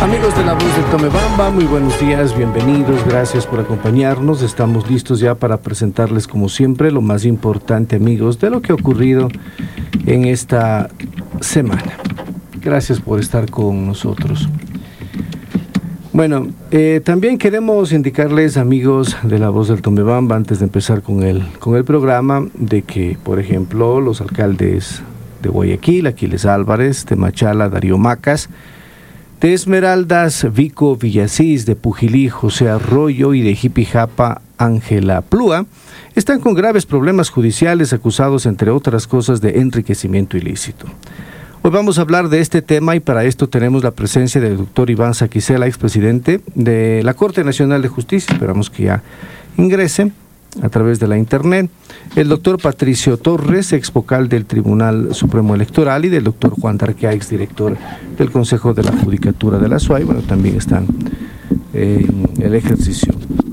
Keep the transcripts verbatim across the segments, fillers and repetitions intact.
Amigos de La Voz del Tomebamba, muy buenos días, bienvenidos, gracias por acompañarnos. Estamos listos ya para presentarles, como siempre, lo más importante, amigos, de lo que ha ocurrido en esta semana. Gracias por estar con nosotros. Bueno, eh, también queremos indicarles, amigos de La Voz del Tomebamba, antes de empezar con el, con el programa, de que, por ejemplo, los alcaldes de Guayaquil, Aquiles Álvarez, de Machala, Darío Macas, de Esmeraldas, Vico Villasís, de Pujilí, José Arroyo, y de Jipijapa, Ángela Plúa, están con graves problemas judiciales, acusados, entre otras cosas, de enriquecimiento ilícito. Hoy vamos a hablar de este tema y para esto tenemos la presencia del doctor Iván Saquicela, expresidente de la Corte Nacional de Justicia, esperamos que ya ingrese a través de la internet, el doctor Patricio Torres, ex vocal del Tribunal Supremo Electoral, y del doctor Juan Darquea, ex director del Consejo de la Judicatura de la S U A Y. Bueno, también están en el ejercicio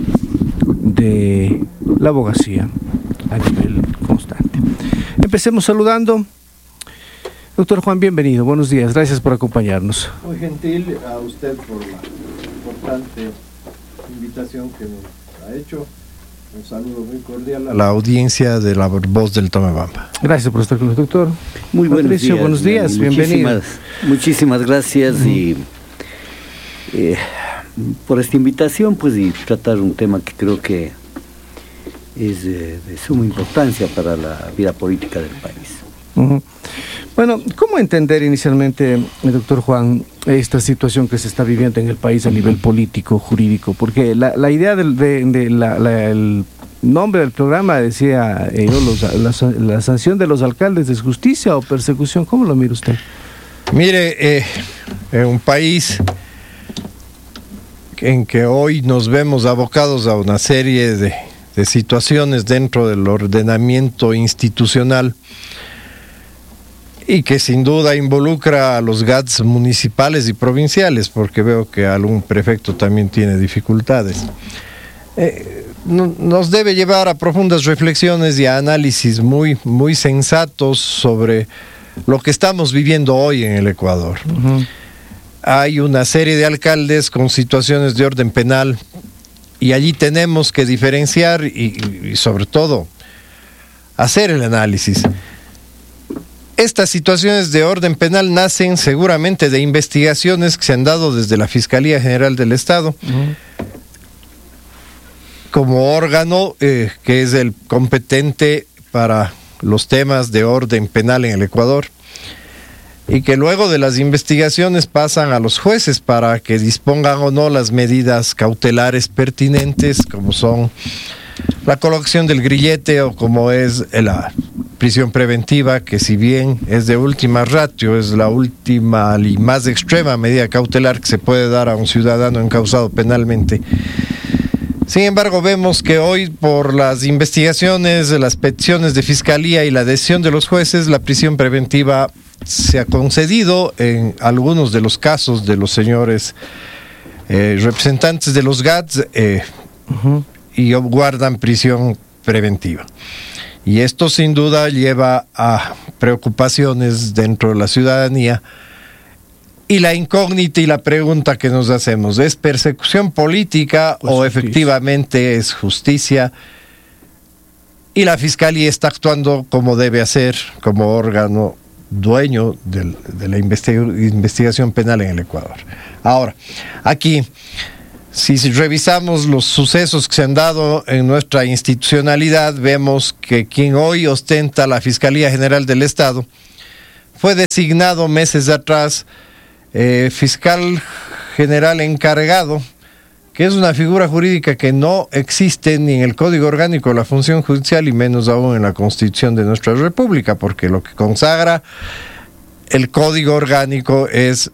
de la abogacía a nivel constante. Empecemos saludando. Doctor Juan, bienvenido, buenos días, gracias por acompañarnos. Muy gentil a usted por la importante invitación que nos ha hecho. Un saludo muy cordial a la audiencia de La Voz del Tomebamba. Gracias por estar con nosotros, doctor. Muy buenos Patricio, días. buenos días, muchísimas, bienvenido. Muchísimas gracias uh-huh. y eh, por esta invitación, pues, y tratar un tema que creo que es de, de suma importancia para la vida política del país. Uh-huh. Bueno, ¿cómo entender inicialmente, doctor Juan, esta situación que se está viviendo en el país a nivel político, jurídico? Porque la, la idea del, de, de la, la, el nombre del programa decía, eh, los, la, la sanción de los alcaldes es justicia o persecución. ¿Cómo lo mira usted? Mire, eh, en un país en que hoy nos vemos abocados a una serie de, de situaciones dentro del ordenamiento institucional, y que sin duda involucra a los G A Ts municipales y provinciales, porque veo que algún prefecto también tiene dificultades. Eh, no, nos debe llevar a profundas reflexiones y a análisis muy, muy sensatos sobre lo que estamos viviendo hoy en el Ecuador. Uh-huh. Hay una serie de alcaldes con situaciones de orden penal y allí tenemos que diferenciar y, y sobre todo hacer el análisis. Estas situaciones de orden penal nacen seguramente de investigaciones que se han dado desde la Fiscalía General del Estado, uh-huh. como órgano eh, que es el competente para los temas de orden penal en el Ecuador, y que luego de las investigaciones pasan a los jueces para que dispongan o no las medidas cautelares pertinentes, como son la colocación del grillete o como es la prisión preventiva, que si bien es de última ratio, es la última y más extrema medida cautelar que se puede dar a un ciudadano encausado penalmente. Sin embargo, vemos que hoy, por las investigaciones, las peticiones de fiscalía y la decisión de los jueces, la prisión preventiva se ha concedido en algunos de los casos de los señores eh, representantes de los G A Ts eh, uh-huh. y guardan prisión preventiva. Y esto sin duda lleva a preocupaciones dentro de la ciudadanía. Y la incógnita y la pregunta que nos hacemos, ¿es persecución política pues o justicia. Efectivamente es justicia? Y la Fiscalía está actuando como debe hacer, como órgano dueño del, de la investi- investigación penal en el Ecuador. Ahora, aquí, si revisamos los sucesos que se han dado en nuestra institucionalidad, vemos que quien hoy ostenta la Fiscalía General del Estado fue designado meses atrás eh, fiscal general encargado, que es una figura jurídica que no existe ni en el Código Orgánico de la Función Judicial y menos aún en la Constitución de nuestra República, porque lo que consagra el Código Orgánico es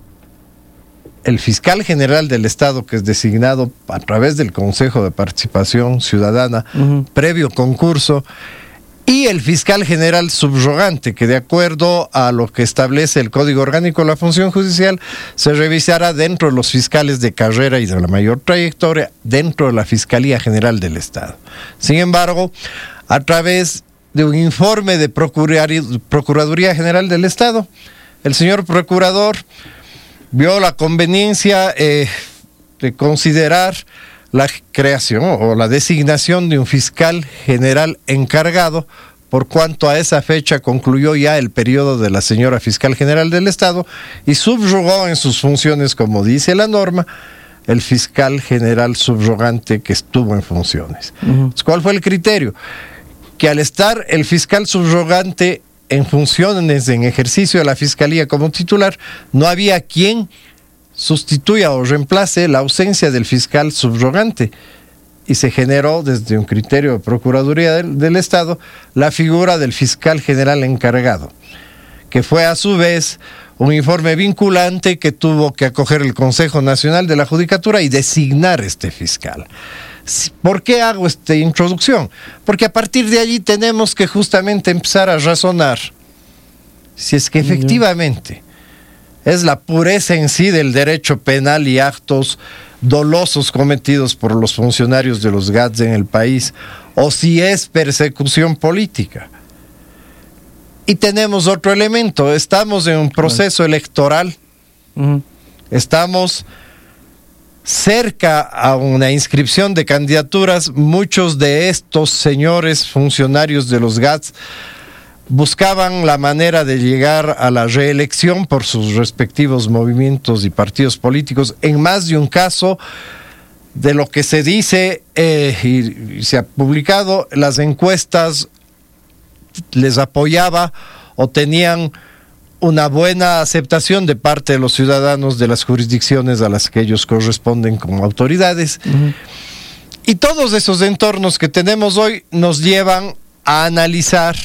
el fiscal general del Estado, que es designado a través del Consejo de Participación Ciudadana, uh-huh. previo concurso, y el fiscal general subrogante, que de acuerdo a lo que establece el Código Orgánico de la Función Judicial, se revisará dentro de los fiscales de carrera y de la mayor trayectoria dentro de la Fiscalía General del Estado. Sin embargo, a través de un informe de Procuraduría General del Estado, el señor procurador vio la conveniencia eh, de considerar la creación o la designación de un fiscal general encargado, por cuanto a esa fecha concluyó ya el periodo de la señora fiscal general del Estado y subrogó en sus funciones, como dice la norma, el fiscal general subrogante que estuvo en funciones. Uh-huh. ¿Cuál fue el criterio? Que al estar el fiscal subrogante en funciones, en ejercicio de la fiscalía como titular, no había quien sustituya o reemplace la ausencia del fiscal subrogante. Y se generó desde un criterio de Procuraduría del, del Estado la figura del fiscal general encargado, que fue a su vez un informe vinculante que tuvo que acoger el Consejo Nacional de la Judicatura y designar este fiscal. ¿Por qué hago esta introducción? Porque a partir de allí tenemos que justamente empezar a razonar si es que efectivamente es la pureza en sí del derecho penal y actos dolosos cometidos por los funcionarios de los G A T S en el país, o si es persecución política. Y tenemos otro elemento, estamos en un proceso electoral, uh-huh. estamos cerca a una inscripción de candidaturas. Muchos de estos señores funcionarios de los G A T S buscaban la manera de llegar a la reelección por sus respectivos movimientos y partidos políticos. En más de un caso, de lo que se dice eh, y, y se ha publicado, las encuestas les apoyaba o tenían una buena aceptación de parte de los ciudadanos de las jurisdicciones a las que ellos corresponden como autoridades. Uh-huh. Y todos esos entornos que tenemos hoy nos llevan a analizar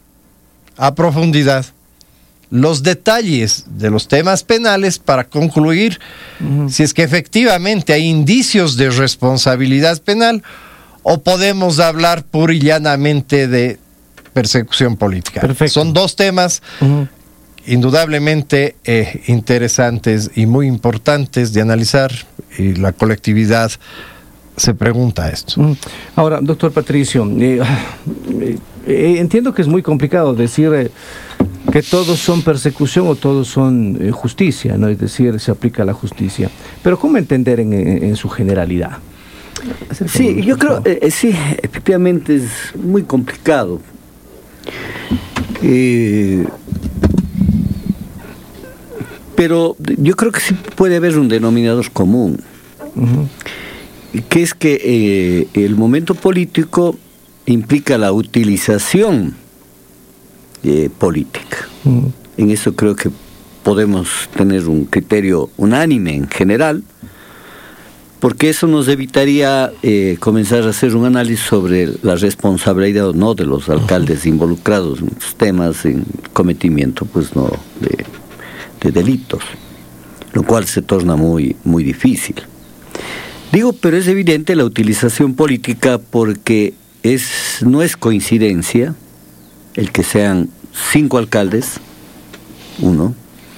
a profundidad los detalles de los temas penales para concluir uh-huh. si es que efectivamente hay indicios de responsabilidad penal o podemos hablar pura y llanamente de persecución política. Perfecto. Son dos temas uh-huh. indudablemente eh, interesantes y muy importantes de analizar, y la colectividad se pregunta esto. Ahora, doctor Patricio, eh, eh, eh, entiendo que es muy complicado decir eh, que todos son persecución o todos son eh, justicia, ¿no? Es decir, se aplica la justicia. Pero ¿cómo entender en, en, en su generalidad? Sí, yo creo, eh, sí, efectivamente es muy complicado. Eh, pero yo creo que sí puede haber un denominador común. Uh-huh. Que es que eh, el momento político implica la utilización eh, política. Mm. En eso creo que podemos tener un criterio unánime en general, porque eso nos evitaría eh, comenzar a hacer un análisis sobre la responsabilidad o no de los alcaldes involucrados en estos temas, en cometimiento pues no de, de delitos, lo cual se torna muy, muy difícil. Digo, pero es evidente la utilización política porque es, no es coincidencia el que sean cinco alcaldes, uno,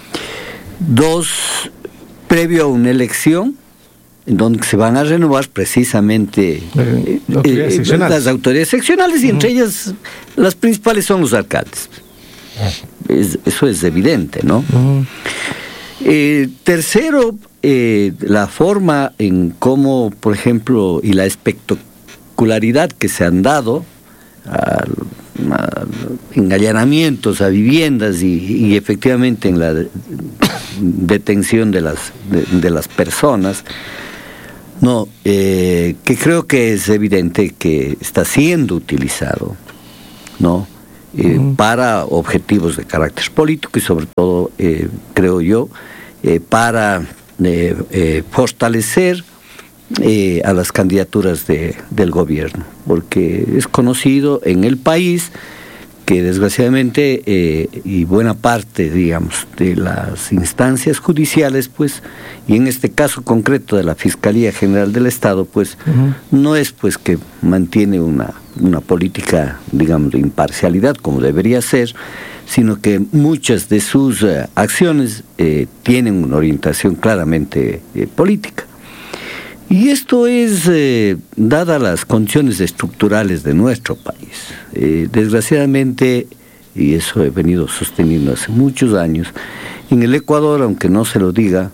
dos, previo a una elección, en donde se van a renovar precisamente eh, eh, las autoridades seccionales y uh-huh. entre ellas las principales son los alcaldes. Es, eso es evidente, ¿no? Uh-huh. Eh, tercero, eh, la forma en cómo, por ejemplo, y la espectacularidad que se han dado a, a engallanamientos a viviendas y, y efectivamente en la de, detención de las, de, de las personas, no, eh, que creo que es evidente que está siendo utilizado, ¿no? Eh, uh-huh. para objetivos de carácter político y sobre todo, eh, creo yo, eh, para eh, eh, fortalecer eh, a las candidaturas de, del gobierno, porque es conocido en el país que desgraciadamente eh, y buena parte, digamos, de las instancias judiciales, pues, y en este caso concreto de la Fiscalía General del Estado, pues, uh-huh. no es pues que mantiene una, una política, digamos, de imparcialidad como debería ser, sino que muchas de sus uh, acciones eh, tienen una orientación claramente eh, política. Y esto es, eh, dadas las condiciones estructurales de nuestro país. Eh, desgraciadamente, y eso he venido sosteniendo hace muchos años, en el Ecuador, aunque no se lo diga,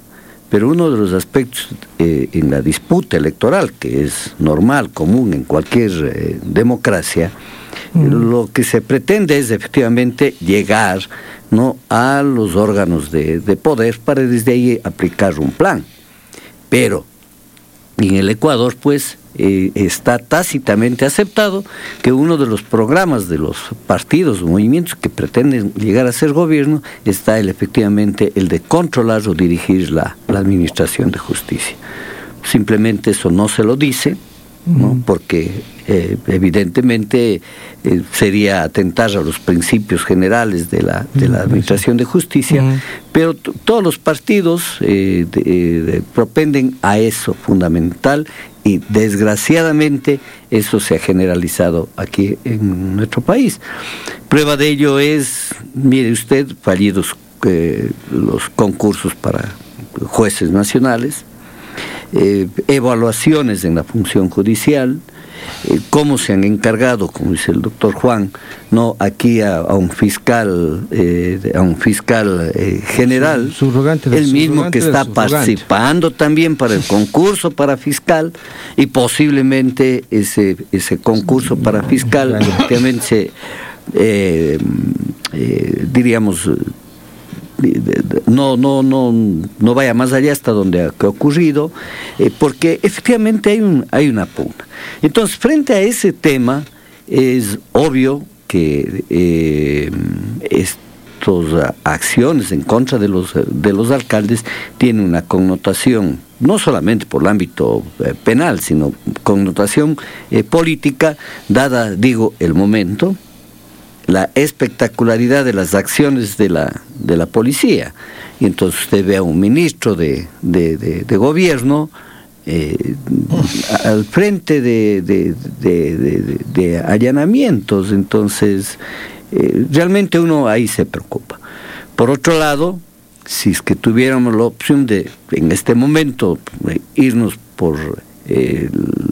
pero uno de los aspectos eh, en la disputa electoral, que es normal, común en cualquier eh, democracia, mm. lo que se pretende es efectivamente llegar, ¿no?, a los órganos de, de poder para desde ahí aplicar un plan. Pero en el Ecuador, pues, eh, está tácitamente aceptado que uno de los programas de los partidos o movimientos que pretenden llegar a ser gobierno está el, efectivamente el de controlar o dirigir la, la administración de justicia. Simplemente eso no se lo dice, ¿no?, porque eh, evidentemente eh, sería atentar a los principios generales de la, de la administración de justicia, uh-huh. pero t- todos los partidos eh, de, de, propenden a eso fundamental, y desgraciadamente eso se ha generalizado aquí en nuestro país. Prueba de ello es, mire usted, fallidos eh, los concursos para jueces nacionales, Eh, evaluaciones en la función judicial, eh, cómo se han encargado, como dice el doctor Juan, no aquí a, a un fiscal, eh, a un fiscal eh, general, el mismo que está participando también para el concurso para fiscal, y posiblemente ese ese concurso para fiscal efectivamente se, eh, eh, diríamos, no no no no vaya más allá hasta donde ha, que ha ocurrido, eh, porque efectivamente hay un hay una pugna. Entonces, frente a ese tema, es obvio que eh, estas acciones en contra de los de los alcaldes tienen una connotación no solamente por el ámbito eh, penal, sino connotación eh, política, dada, digo, el momento, la espectacularidad de las acciones de la de la policía. Y entonces usted ve a un ministro de, de, de, de gobierno eh, al frente de, de, de, de, de allanamientos. Entonces eh, realmente uno ahí se preocupa. Por otro lado, si es que tuviéramos la opción de en este momento eh, irnos por eh,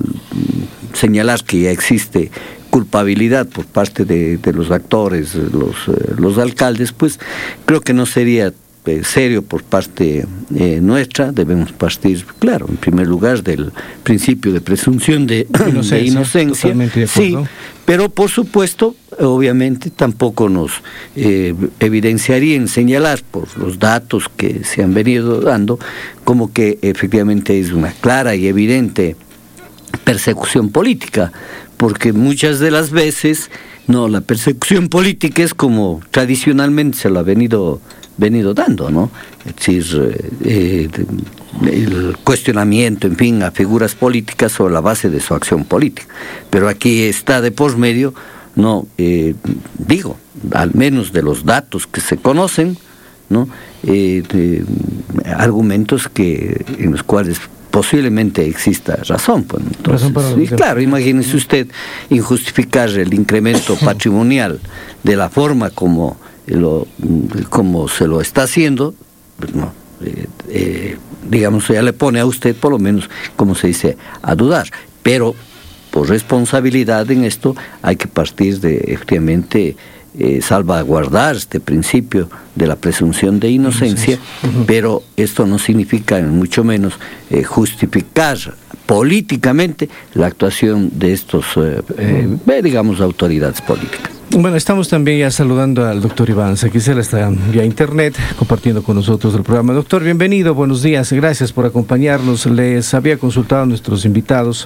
señalar que ya existe culpabilidad por parte de, de los actores, los, eh, los alcaldes, pues creo que no sería eh, serio por parte eh, nuestra. Debemos partir, claro, en primer lugar del principio de presunción de inocencia, de inocencia, de sí, pero por supuesto, obviamente tampoco nos eh, evidenciaría en señalar por los datos que se han venido dando como que efectivamente es una clara y evidente persecución política, porque muchas de las veces no, la persecución política es como tradicionalmente se lo ha venido venido dando, ¿no? Es decir, eh, el cuestionamiento, en fin, a figuras políticas sobre la base de su acción política. Pero aquí está de por medio, no, eh, digo, al menos de los datos que se conocen, ¿no? Eh, de, argumentos que en los cuales posiblemente exista razón, pues. Entonces, razón y claro, imagínese usted injustificar el incremento patrimonial de la forma como lo como se lo está haciendo, pues no, eh, eh, digamos, ya le pone a usted por lo menos, como se dice, a dudar. Pero por responsabilidad en esto hay que partir de efectivamente Eh, salvaguardar este principio de la presunción de inocencia, uh-huh. pero esto no significa, mucho menos, eh, justificar políticamente la actuación de estos, eh, eh, digamos, autoridades políticas. Bueno, estamos también ya saludando al doctor Iván Saquicela, está vía internet compartiendo con nosotros el programa. Doctor, bienvenido, buenos días, gracias por acompañarnos. Les había consultado a nuestros invitados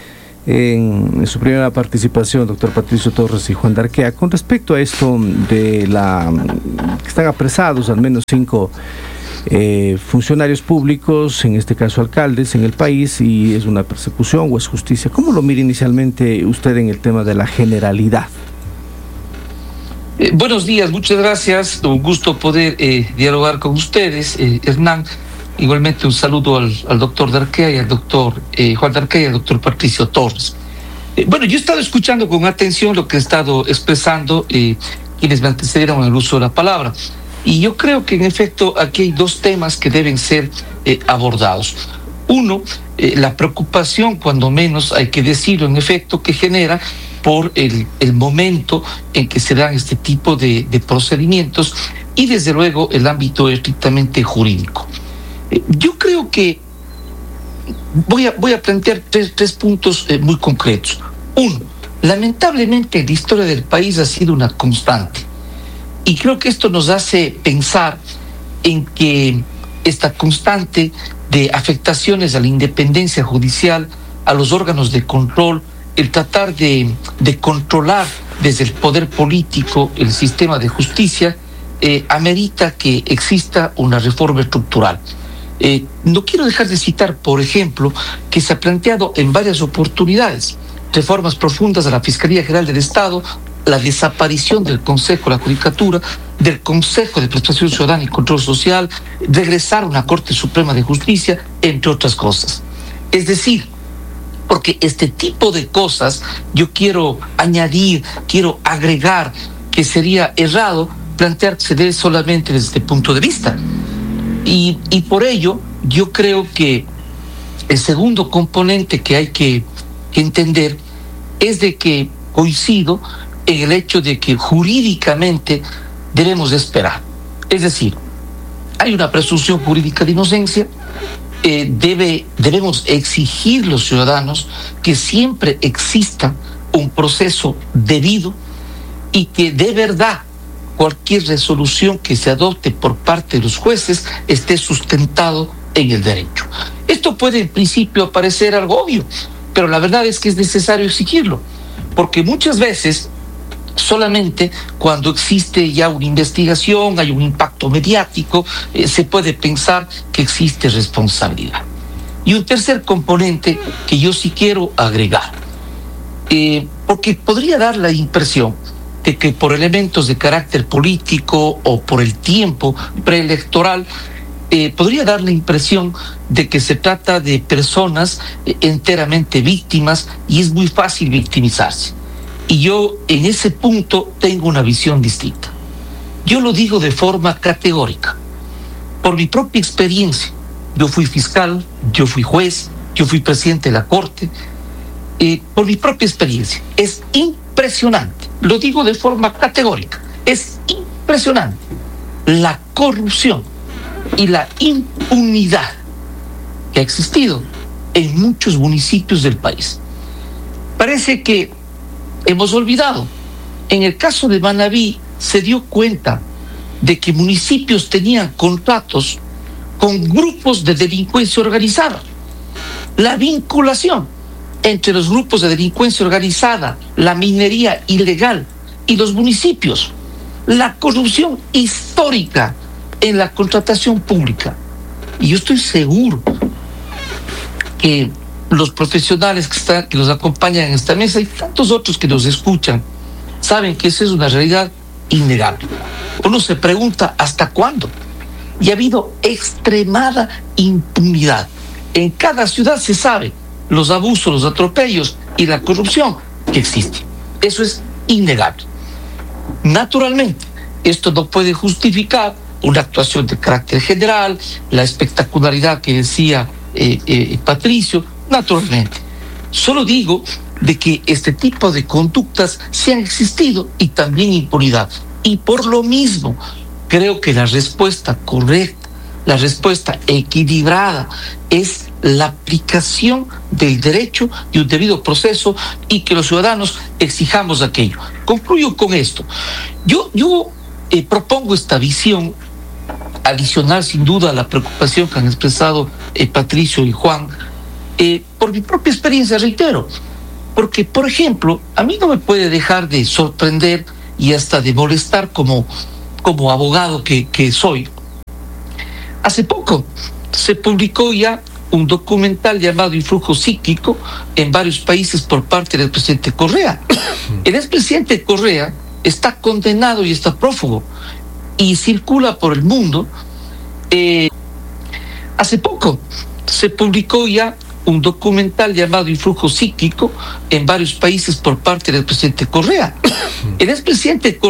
En, en su primera participación, doctor Patricio Torres y Juan Darquea, con respecto a esto de la que están apresados al menos cinco eh, funcionarios públicos, en este caso alcaldes, en el país, y es una persecución o es justicia. ¿Cómo lo mira inicialmente usted en el tema de la generalidad? Eh, buenos días, muchas gracias, un gusto poder eh, dialogar con ustedes, eh, Hernán. Igualmente un saludo al, al doctor Darquea y al doctor eh, Juan Darquea y al doctor Patricio Torres. Eh, bueno, yo he estado escuchando con atención lo que he estado expresando eh, quienes me antecedieron en el uso de la palabra. Y yo creo que en efecto aquí hay dos temas que deben ser eh, abordados. Uno, eh, la preocupación, cuando menos hay que decirlo, en efecto, que genera por el, el momento en que se dan este tipo de, de procedimientos y desde luego el ámbito estrictamente jurídico. Eh, yo creo que voy a, voy a plantear tres, tres puntos eh, muy concretos. Uno, lamentablemente la historia del país ha sido una constante. Y creo que esto nos hace pensar en que esta constante de afectaciones a la independencia judicial, a los órganos de control, el tratar de, de controlar desde el poder político el sistema de justicia, eh, amerita que exista una reforma estructural. Eh, no quiero dejar de citar, por ejemplo, que se ha planteado en varias oportunidades reformas profundas a la Fiscalía General del Estado, la desaparición del Consejo de la Judicatura, del Consejo de Prestación Ciudadana y Control Social, regresar a una Corte Suprema de Justicia, entre otras cosas. Es decir, porque este tipo de cosas yo quiero añadir, quiero agregar que sería errado plantearse de solamente desde este punto de vista. Y, y por ello yo creo que el segundo componente que hay que, que entender es de que coincido en el hecho de que jurídicamente debemos esperar. Es decir, hay una presunción jurídica de inocencia, eh, debe, debemos exigir los ciudadanos que siempre exista un proceso debido y que de verdad cualquier resolución que se adopte por parte de los jueces esté sustentado en el derecho. Esto puede en principio parecer algo obvio, pero la verdad es que es necesario exigirlo, porque muchas veces solamente cuando existe ya una investigación, hay un impacto mediático, eh, se puede pensar que existe responsabilidad. Y un tercer componente que yo sí quiero agregar, eh, porque podría dar la impresión de que por elementos de carácter político o por el tiempo preelectoral, eh, podría dar la impresión de que se trata de personas eh, enteramente víctimas y es muy fácil victimizarse. Y yo en ese punto tengo una visión distinta. Yo lo digo de forma categórica. Por mi propia experiencia, yo fui fiscal, yo fui juez, yo fui presidente de la Corte. Eh, por mi propia experiencia, es impresionante, lo digo de forma categórica, es impresionante la corrupción y la impunidad que ha existido en muchos municipios del país. Parece que hemos olvidado. En el caso de Manabí se dio cuenta de que municipios tenían contratos con grupos de delincuencia organizada. La vinculación entre los grupos de delincuencia organizada, la minería ilegal y los municipios, la corrupción histórica en la contratación pública. Y yo estoy seguro que los profesionales que, están, que nos acompañan en esta mesa y tantos otros que nos escuchan saben que esa es una realidad innegable. Uno se pregunta ¿hasta cuándo? Y ha habido extremada impunidad. En cada ciudad se sabe los abusos, los atropellos y la corrupción que existe. Eso es innegable. Naturalmente, esto no puede justificar una actuación de carácter general, la espectacularidad que decía eh, eh, Patricio, naturalmente. Solo digo de que este tipo de conductas sí han existido y también impunidad. Y por lo mismo, creo que la respuesta correcta, la respuesta equilibrada es la aplicación del derecho y un debido proceso y que los ciudadanos exijamos aquello. Concluyo con esto. Yo, yo eh, propongo esta visión adicional sin duda a la preocupación que han expresado eh, Patricio y Juan, eh, por mi propia experiencia, reitero, porque, por ejemplo, a mí no me puede dejar de sorprender y hasta de molestar como, como abogado que, que soy. Hace poco se publicó ya un documental llamado Influjo Psíquico en varios países por parte del presidente Correa. El expresidente Correa está condenado y está prófugo y circula por el mundo. Eh, hace poco se publicó ya un documental llamado Influjo Psíquico en varios países por parte del presidente Correa. El expresidente Correa